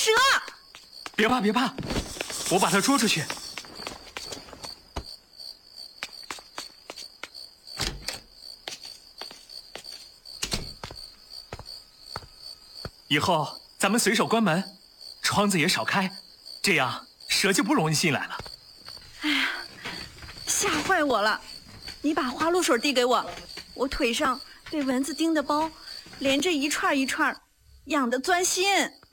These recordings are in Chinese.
蛇！ 别怕，别怕，我把它捉出去。以后咱们随手关门，窗子也少开，这样蛇就不容易进来了。 哎呀，吓坏我了！你把花露水递给我，我腿上被蚊子叮的包连着一串一串，痒得钻心。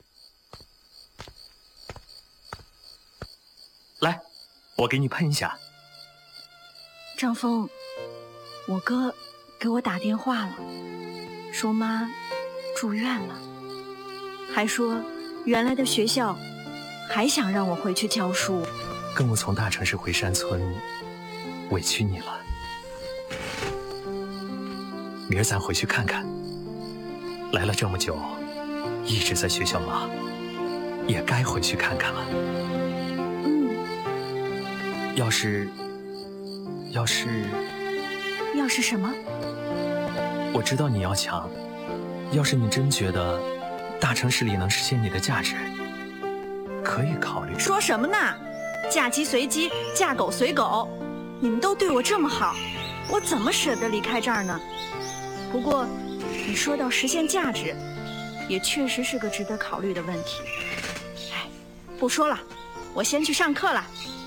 来，我给你喷一下。 张峰，我哥给我打电话了，说妈住院了，还说原来的学校还想让我回去教书。 跟我从大城市回山村，委屈你了。明儿咱回去看看。来了这么久，一直在学校忙，也该回去看看了。要是什么？ 我知道你要强。要是你真觉得大城市里能实现你的价值，可以考虑。 说什么呢？嫁鸡随鸡，嫁狗随狗，你们都对我这么好，我怎么舍得离开这儿呢？不过你说到实现价值，也确实是个值得考虑的问题。哎，不说了，我先去上课了。